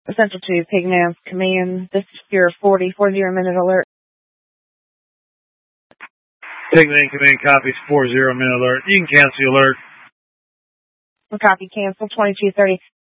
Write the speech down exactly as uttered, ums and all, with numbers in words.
Essential to Pigman's Command. This is your forty, forty minute alert. Pigman Command copies forty minute alert. You can cancel the alert. Copy cancel twenty-two thirty.